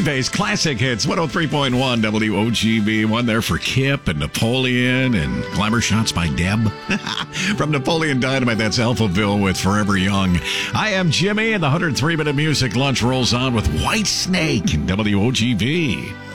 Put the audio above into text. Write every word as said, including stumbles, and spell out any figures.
Freebase Classic Hits, one oh three point one W O G B. One there for Kip and Napoleon and Glamour Shots by Deb. From Napoleon Dynamite, that's Alphaville with Forever Young. I am Jimmy, and the one hundred three minute music lunch rolls on with White Snake and W O G B.